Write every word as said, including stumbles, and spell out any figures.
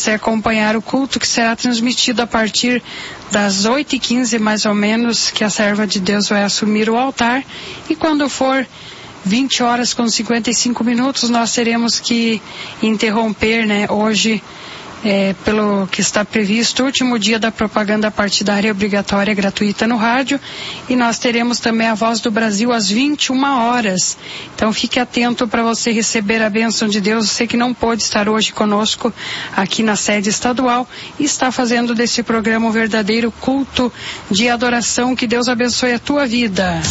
você acompanhar o culto que será transmitido a partir das oito e quinze mais ou menos, que a serva de Deus vai assumir o altar, e quando for vinte horas com cinquenta e cinco minutos, nós teremos que interromper, né, hoje, é, pelo que está previsto, o último dia da propaganda partidária obrigatória gratuita no rádio, e nós teremos também a Voz do Brasil às vinte e uma horas. Então fique atento para você receber a bênção de Deus. Você que não pôde estar hoje conosco aqui na sede estadual e está fazendo desse programa um verdadeiro culto de adoração. Que Deus abençoe a tua vida.